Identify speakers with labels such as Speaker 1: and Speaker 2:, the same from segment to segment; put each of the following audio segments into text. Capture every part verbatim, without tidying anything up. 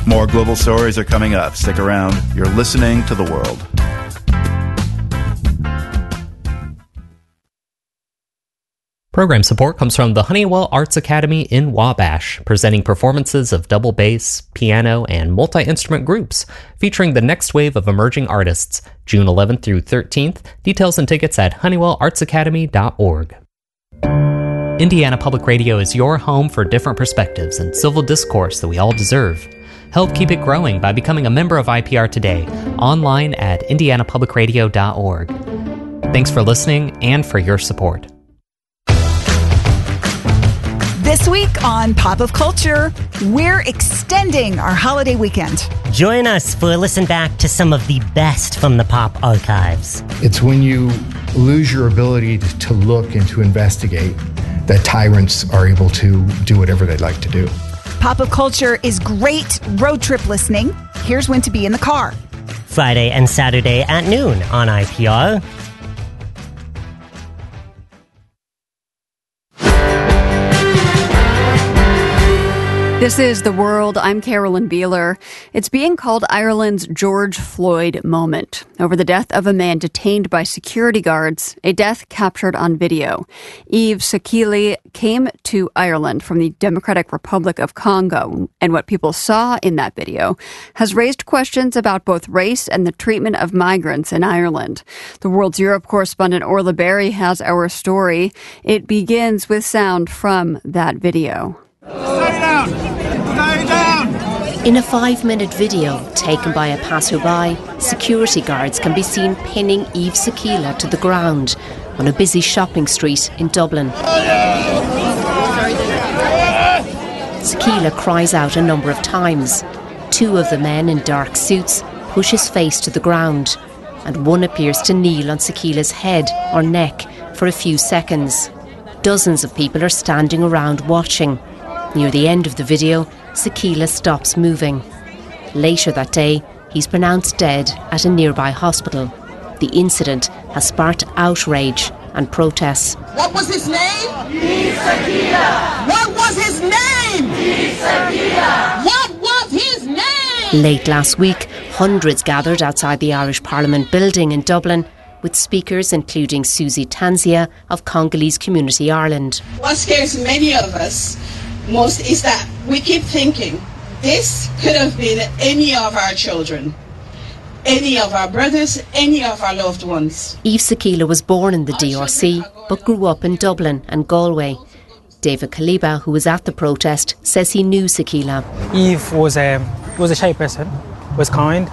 Speaker 1: More global stories are coming up. Stick around. You're listening to The World.
Speaker 2: Program support comes from the Honeywell Arts Academy in Wabash, presenting performances of double bass, piano, and multi-instrument groups, featuring the next wave of emerging artists, June eleventh through thirteenth. Details and tickets at honeywell arts academy dot org. Indiana Public Radio is your home for different perspectives and civil discourse that we all deserve. Help keep it growing by becoming a member of I P R today, online at indiana public radio dot org. Thanks for listening and for your support.
Speaker 3: This week on Pop of Culture, we're extending our holiday weekend.
Speaker 4: Join us for a listen back to some of the best from the pop archives.
Speaker 5: It's when you lose your ability to look and to investigate that tyrants are able to do whatever they'd like to do.
Speaker 3: Pop of Culture is great road trip listening. Here's when to be in the car.
Speaker 4: Friday and Saturday at noon on I P R.
Speaker 6: This is The World. I'm Carolyn Beeler. It's being called Ireland's George Floyd moment over the death of a man detained by security guards, a death captured on video. Eve Sakili came to Ireland from the Democratic Republic of Congo, and what people saw in that video has raised questions about both race and the treatment of migrants in Ireland. The World's Europe correspondent Orla Berry has our story. It begins with sound from that video.
Speaker 7: Stay down! Stay down!
Speaker 8: In a five-minute video taken by a passerby, security guards can be seen pinning Eve Sakila to the ground on a busy shopping street in Dublin. Sakila cries out a number of times. Two of the men in dark suits push his face to the ground, and one appears to kneel on Sakila's head or neck for a few seconds. Dozens of people are standing around watching. Near the end of the video, Sakila stops moving. Later that day, he's pronounced dead at a nearby hospital. The incident has sparked outrage and protests.
Speaker 9: What was his name?
Speaker 10: Eve Sakila.
Speaker 9: What was his name?
Speaker 10: Eve Sakila.
Speaker 9: What was his name?
Speaker 8: Late last week, hundreds gathered outside the Irish Parliament building in Dublin, with speakers including Susie Tanzia of Congolese Community Ireland.
Speaker 9: What scares many of us most is that we keep thinking this could have been any of our children, any of our brothers, any of our loved ones.
Speaker 8: Eve Sakila was born in the D R C but grew up in Dublin and Galway. David Kaliba, who was at the protest, says he knew Sakila.
Speaker 11: Eve was a, was a shy person, was kind,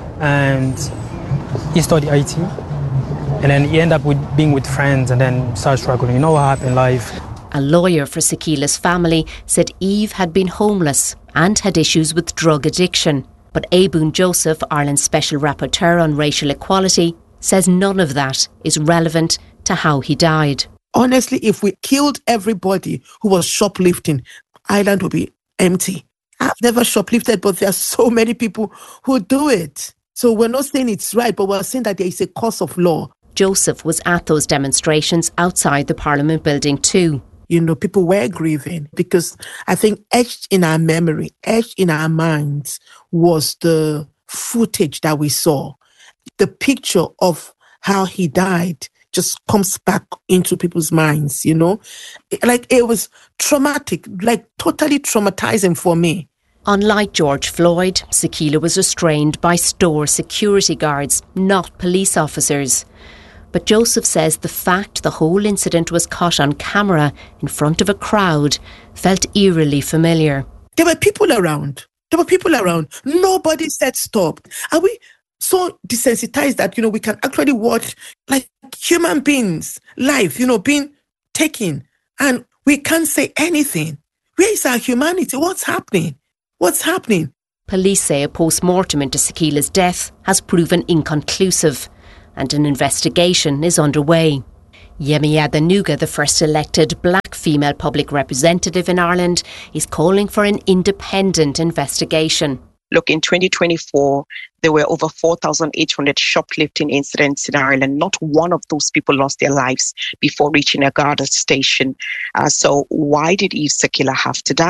Speaker 11: and he studied I T. And then he ended up with being with friends and then started struggling. You know what happened in life.
Speaker 8: A lawyer for Sakila's family said Eve had been homeless and had issues with drug addiction. But Abun Joseph, Ireland's Special Rapporteur on Racial Equality, says none of that is relevant to how he died.
Speaker 12: Honestly, if we killed everybody who was shoplifting, Ireland would be empty. I've never shoplifted, but there are so many people who do it. So we're not saying it's right, but we're saying that there is a course of law.
Speaker 8: Joseph was at those demonstrations outside the Parliament building too.
Speaker 12: You know, people were grieving because I think etched in our memory, etched in our minds was the footage that we saw. The picture of how he died just comes back into people's minds, you know. Like it was traumatic, like totally traumatizing for me.
Speaker 8: Unlike George Floyd, Sakila was restrained by store security guards, not police officers. But Joseph says the fact the whole incident was caught on camera in front of a crowd felt eerily familiar.
Speaker 12: There were people around. There were people around. Nobody said stop. Are we so desensitized that, you know, we can actually watch like human beings, life, you know, being taken, and we can't say anything? Where is our humanity? What's happening? What's happening?
Speaker 8: Police say a post-mortem into Sakila's death has proven inconclusive, and an investigation is underway. Yemi Adenuga, the first elected black female public representative in Ireland, is calling for an independent investigation.
Speaker 13: Look, in twenty twenty-four, there were over four thousand eight hundred shoplifting incidents in Ireland. Not one of those people lost their lives before reaching a Garda station. Uh, so why did Eve Sakila have to die?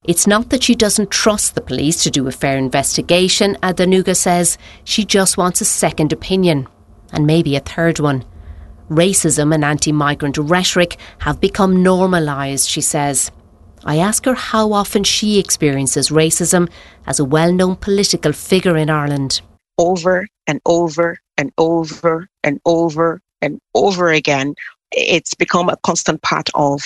Speaker 8: It's not that she doesn't trust the police to do a fair investigation, Adenuga says. She just wants a second opinion, and maybe a third one. Racism and anti-migrant rhetoric have become normalised, she says. I ask her how often she experiences racism as a well-known political figure in Ireland.
Speaker 13: Over and over and over and over and over again. It's become a constant part of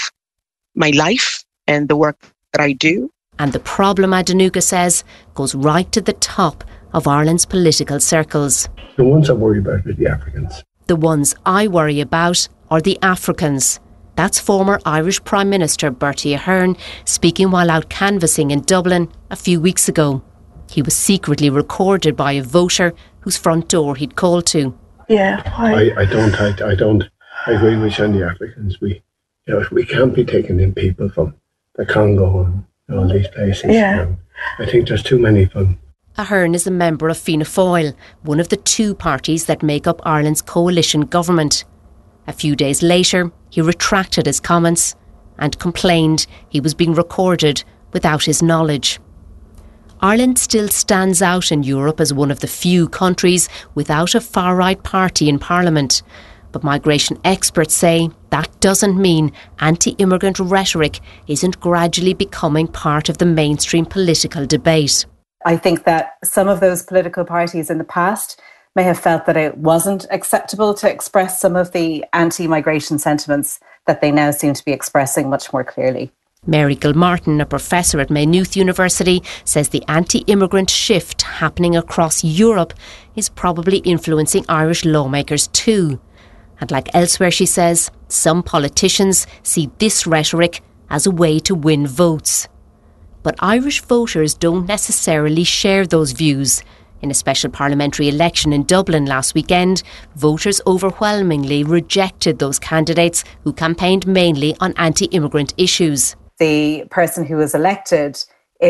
Speaker 13: my life and the work that I do.
Speaker 8: And the problem, Adenuga says, goes right to the top of Ireland's political circles.
Speaker 14: The ones I worry about are the Africans.
Speaker 8: The ones I worry about are the Africans. That's former Irish Prime Minister Bertie Ahern speaking while out canvassing in Dublin a few weeks ago. He was secretly recorded by a voter whose front door he'd called to.
Speaker 14: Yeah, I, I don't, I, I don't, I agree with you on the Africans. We, you know, we can't be taking in people from the Congo and all these places.
Speaker 15: Yeah.
Speaker 14: You know. I think there's too many of them.
Speaker 8: Ahern is a member of Fianna Fáil, one of the two parties that make up Ireland's coalition government. A few days later, he retracted his comments and complained he was being recorded without his knowledge. Ireland still stands out in Europe as one of the few countries without a far-right party in Parliament. But migration experts say that doesn't mean anti-immigrant rhetoric isn't gradually becoming part of the mainstream political debate.
Speaker 15: I think that some of those political parties in the past may have felt that it wasn't acceptable to express some of the anti-migration sentiments that they now seem to be expressing much more clearly.
Speaker 8: Mary Gilmartin, a professor at Maynooth University, says the anti-immigrant shift happening across Europe is probably influencing Irish lawmakers too. And like elsewhere, she says, some politicians see this rhetoric as a way to win votes. But Irish voters don't necessarily share those views. In a special parliamentary election in Dublin last weekend, voters overwhelmingly rejected those candidates who campaigned mainly on anti-immigrant issues.
Speaker 15: The person who was elected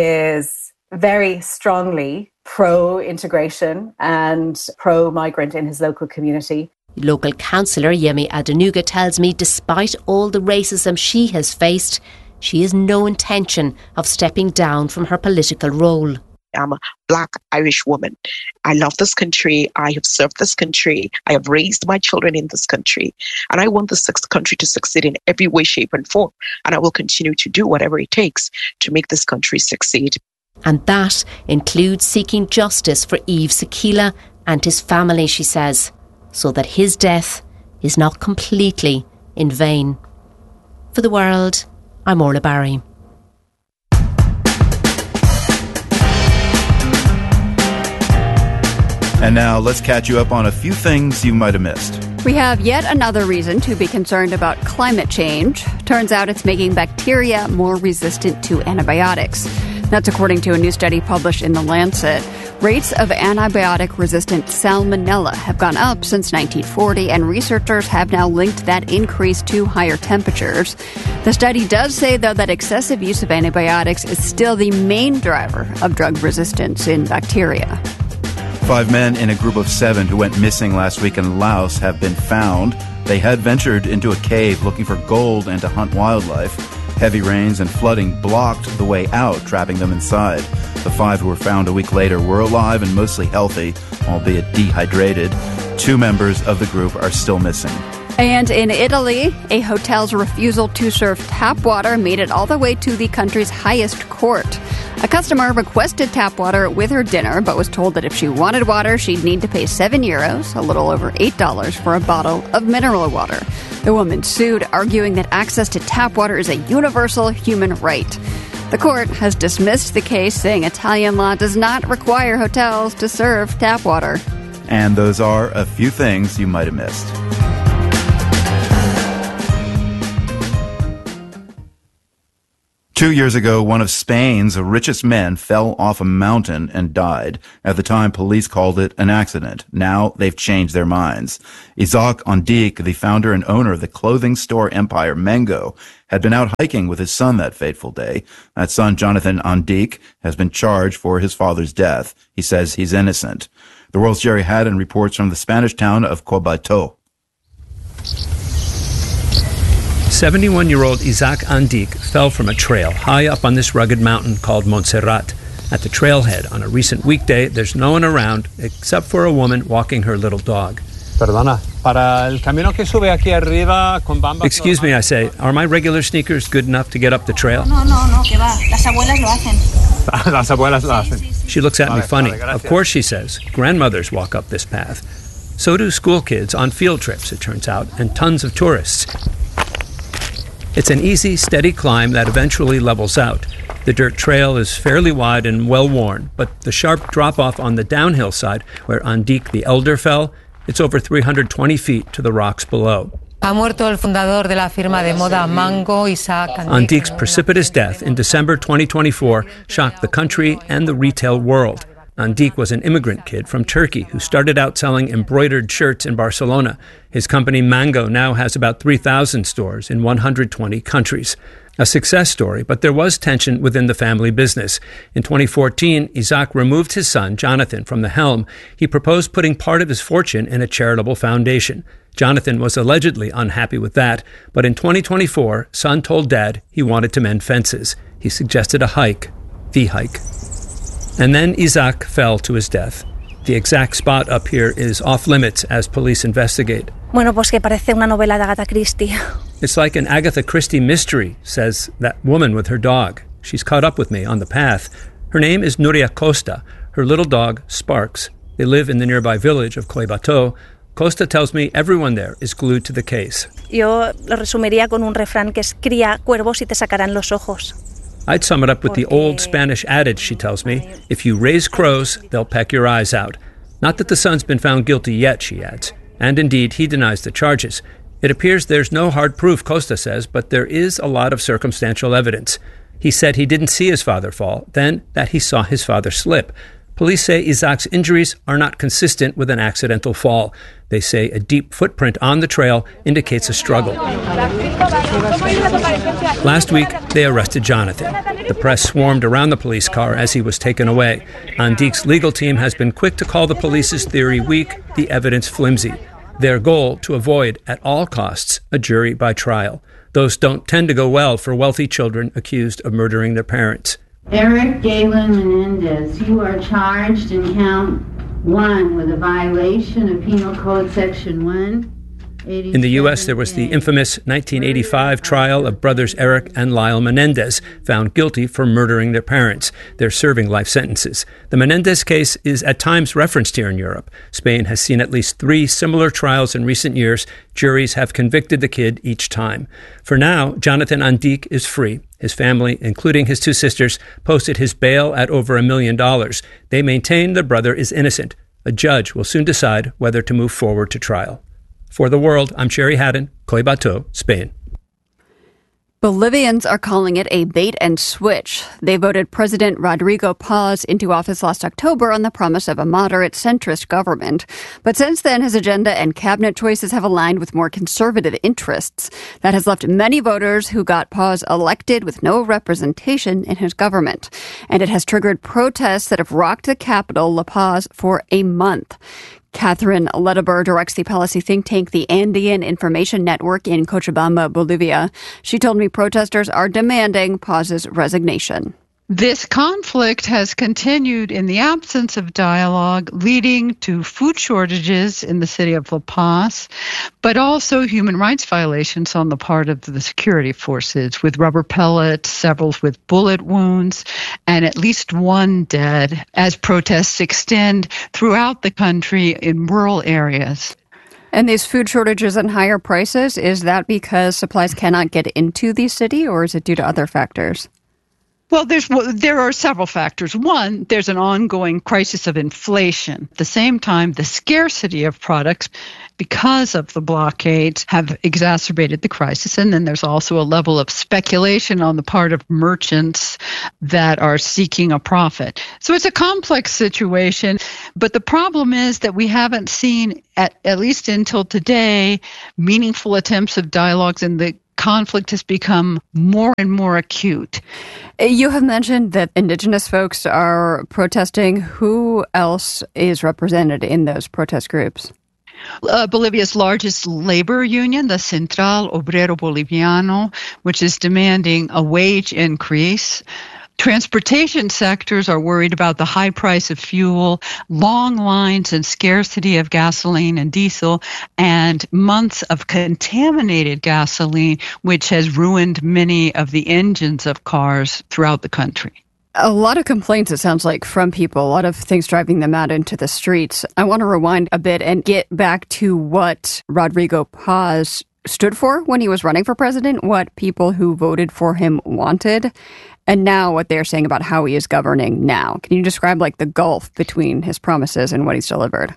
Speaker 15: is very strongly pro-integration and pro-migrant in his local community.
Speaker 8: Local councillor Yemi Adenuga tells me despite all the racism she has faced, she has no intention of stepping down from her political role.
Speaker 13: I'm a black Irish woman. I love this country. I have served this country. I have raised my children in this country. And I want this country to succeed in every way, shape and form. And I will continue to do whatever it takes to make this country succeed.
Speaker 8: And that includes seeking justice for Yves Sakila and his family, she says, so that his death is not completely in vain. For The World, I'm Orla Barry.
Speaker 1: And now let's catch you up on a few things you might have missed.
Speaker 6: We have yet another reason to be concerned about climate change. Turns out it's making bacteria more resistant to antibiotics. That's according to a new study published in The Lancet. Rates of antibiotic-resistant salmonella have gone up since nineteen forty, and researchers have now linked that increase to higher temperatures. The study does say, though, that excessive use of antibiotics is still the main driver of drug resistance in bacteria.
Speaker 1: Five men in a group of seven who went missing last week in Laos have been found. They had ventured into a cave looking for gold and to hunt wildlife. Heavy rains and flooding blocked the way out, trapping them inside. The five who were found a week later were alive and mostly healthy, albeit dehydrated. Two members of the group are still missing.
Speaker 6: And in Italy, a hotel's refusal to serve tap water made it all the way to the country's highest court. A customer requested tap water with her dinner, but was told that if she wanted water, she'd need to pay seven euros, a little over eight dollars, for a bottle of mineral water. The woman sued, arguing that access to tap water is a universal human right. The court has dismissed the case, saying Italian law does not require hotels to serve tap water.
Speaker 1: And those are a few things you might have missed. Two years ago, one of Spain's richest men fell off a mountain and died. At the time, police called it an accident. Now they've changed their minds. Isaac Ondic, the founder and owner of the clothing store empire Mango, had been out hiking with his son that fateful day. That son, Jonathan Ondic, has been charged for his father's death. He says he's innocent. The World's Jerry Haddon reports from the Spanish town of Cobato.
Speaker 16: seventy-one-year-old Isaac Andic fell from a trail high up on this rugged mountain called Montserrat. At the trailhead on a recent weekday, there's no one around except for a woman walking her little dog.
Speaker 17: Perdona, para el camino que sube aquí arriba con bambas...
Speaker 16: Excuse me, I say, are my regular sneakers good enough to get up the trail?
Speaker 18: No, no, no, que va. Las abuelas lo hacen.
Speaker 17: Las abuelas lo hacen.
Speaker 16: She looks at me funny. Of course, she says, grandmothers walk up this path. So do school kids on field trips, it turns out, and tons of tourists. It's an easy, steady climb that eventually levels out. The dirt trail is fairly wide and well-worn, but the sharp drop-off on the downhill side, where Andic the elder fell, it's over three hundred twenty feet to the rocks below.
Speaker 19: Ha muerto el fundador de la firma de moda Mango, Isaac Andic.
Speaker 16: Andic's precipitous death in December twenty twenty-four shocked the country and the retail world. Andic was an immigrant kid from Turkey who started out selling embroidered shirts in Barcelona. His company Mango now has about three thousand stores in one hundred twenty countries. A success story, but there was tension within the family business. In twenty fourteen, Isaac removed his son, Jonathan, from the helm. He proposed putting part of his fortune in a charitable foundation. Jonathan was allegedly unhappy with that, but in twenty twenty-four, son told dad he wanted to mend fences. He suggested a hike, the hike. And then Isaac fell to his death. The exact spot up here is off limits as police investigate.
Speaker 18: Bueno, pues que parece una novela de Agatha Christie.
Speaker 16: It's like an Agatha Christie mystery, says that woman with her dog. She's caught up with me on the path. Her name is Nuria Costa. Her little dog, Sparks. They live in the nearby village of Coibato. Costa tells me everyone there is glued to the case.
Speaker 18: Yo lo resumiría con un refrán que es cría cuervos y te sacarán los ojos.
Speaker 16: I'd sum it up with the old Spanish adage, she tells me. If you raise crows, they'll peck your eyes out. Not that the son's been found guilty yet, she adds. And indeed, he denies the charges. It appears there's no hard proof, Costa says, but there is a lot of circumstantial evidence. He said he didn't see his father fall, then that he saw his father slip. Police say Isaac's injuries are not consistent with an accidental fall. They say a deep footprint on the trail indicates a struggle. Last week, they arrested Jonathan. The press swarmed around the police car as he was taken away. Andic's legal team has been quick to call the police's theory weak, the evidence flimsy. Their goal, to avoid, at all costs, a jury by trial. Those don't tend to go well for wealthy children accused of murdering their parents.
Speaker 20: Eric Galen Menendez, you are charged in count one with a violation of Penal Code Section one.
Speaker 16: In the U S, there was the infamous nineteen eighty-five trial of brothers Eric and Lyle Menendez, found guilty for murdering their parents. They're serving life sentences. The Menendez case is at times referenced here in Europe. Spain has seen at least three similar trials in recent years. Juries have convicted the kid each time. For now, Jonathan Andic is free. His family, including his two sisters, posted his bail at over a million dollars. They maintain the brother is innocent. A judge will soon decide whether to move forward to trial. For The World, I'm Sherry Haddon, Coibato, Spain.
Speaker 6: Bolivians are calling it a bait and switch. They voted President Rodrigo Paz into office last October on the promise of a moderate centrist government. But since then, his agenda and cabinet choices have aligned with more conservative interests. That has left many voters who got Paz elected with no representation in his government. And it has triggered protests that have rocked the capital, La Paz, for a month. Catherine Ledebur directs the policy think tank, the Andean Information Network in Cochabamba, Bolivia. She told me protesters are demanding Paz's resignation.
Speaker 21: This conflict has continued in the absence of dialogue, leading to food shortages in the city of La Paz, but also human rights violations on the part of the security forces, with rubber pellets, several with bullet wounds, and at least one dead, as protests extend throughout the country in rural areas.
Speaker 6: And these food shortages and higher prices, is that because supplies cannot get into the city, or is it due to other factors?
Speaker 21: Well, there's there are several factors. One, there's an ongoing crisis of inflation. At the same time, the scarcity of products because of the blockades have exacerbated the crisis. And then there's also a level of speculation on the part of merchants that are seeking a profit. So it's a complex situation. But the problem is that we haven't seen, at, at least until today, meaningful attempts of dialogues, and the conflict has become more and more acute.
Speaker 6: You have mentioned that indigenous folks are protesting. Who else is represented in those protest groups?
Speaker 21: Uh, Bolivia's largest labor union, the Central Obrero Boliviano, which is demanding a wage increase. Transportation sectors are worried about the high price of fuel, long lines and scarcity of gasoline and diesel, and months of contaminated gasoline, which has ruined many of the engines of cars throughout the country.
Speaker 6: A lot of complaints, it sounds like, from people, a lot of things driving them out into the streets. I want to rewind a bit and get back to what Rodrigo Paz stood for when he was running for president, what people who voted for him wanted, and now what they're saying about how he is governing now. Can you describe like the gulf between his promises and what he's delivered?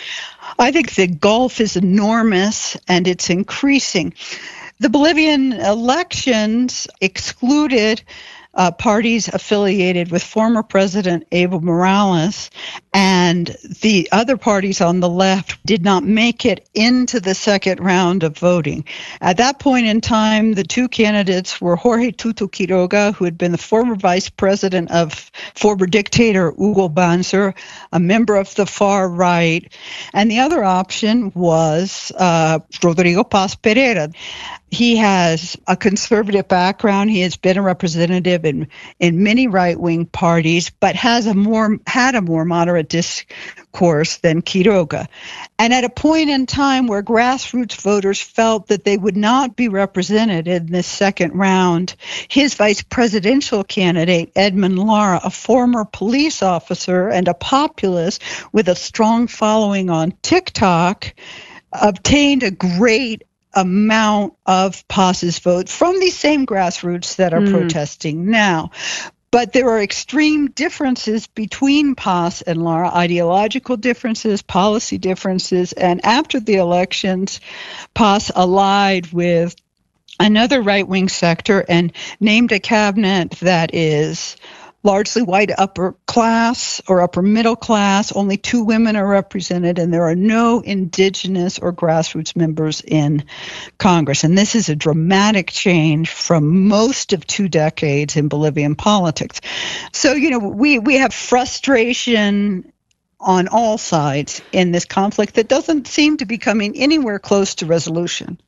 Speaker 21: I think the gulf is enormous and it's increasing. The Bolivian elections excluded Uh, parties affiliated with former President Evo Morales, and the other parties on the left did not make it into the second round of voting. At that point in time, the two candidates were Jorge Tutu Quiroga, who had been the former vice president of former dictator Hugo Banzer, a member of the far right, and the other option was uh, Rodrigo Paz Pereira. He has a conservative background. He has been a representative in, in many right-wing parties, but has a more had a more moderate discourse than Quiroga. And at a point in time where grassroots voters felt that they would not be represented in this second round, his vice presidential candidate, Edmund Lara, a former police officer and a populist with a strong following on TikTok, obtained a great amount of Paz's vote from these same grassroots that are mm. protesting now. But there are extreme differences between Paz and Lara, ideological differences, policy differences, and after the elections, Paz allied with another right-wing sector and named a cabinet that is largely white upper class or upper middle class. Only two women are represented, and there are no indigenous or grassroots members in Congress. And this is a dramatic change from most of two decades in Bolivian politics. So, you know, we, we have frustration on all sides in this conflict that doesn't seem to be coming anywhere close to resolution.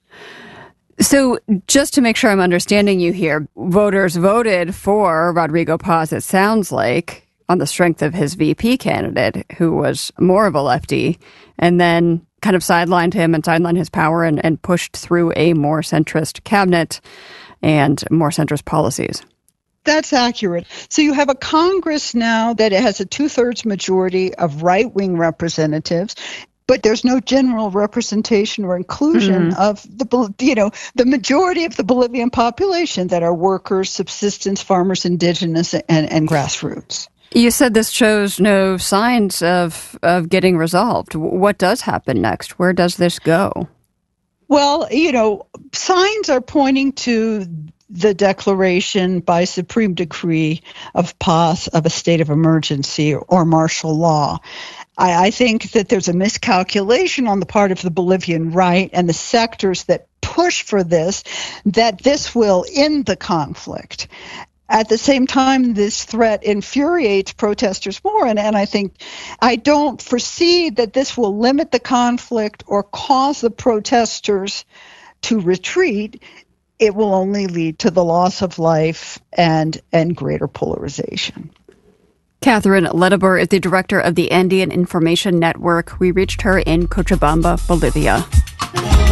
Speaker 6: So just to make sure I'm understanding you here, voters voted for Rodrigo Paz, it sounds like, on the strength of his V P candidate, who was more of a lefty, and then kind of sidelined him and sidelined his power and, and pushed through a more centrist cabinet and more centrist policies.
Speaker 21: That's accurate. So you have a Congress now that has a two-thirds majority of right-wing representatives, but there's no general representation or inclusion mm-hmm. of the, you know, the majority of the Bolivian population that are workers, subsistence farmers, indigenous, and, and grassroots.
Speaker 6: You said this shows no signs of, of getting resolved. What does happen next? Where does this go?
Speaker 21: Well, you know, signs are pointing to the declaration by supreme decree of Paz of a state of emergency or martial law. I, I think that there's a miscalculation on the part of the Bolivian right and the sectors that push for this, that this will end the conflict. At the same time, this threat infuriates protesters more, and, and I think I don't foresee that this will limit the conflict or cause the protesters to retreat. It will only lead to the loss of life and, and greater polarization.
Speaker 6: Catherine Ledebur is the director of the Andean Information Network. We reached her in Cochabamba, Bolivia.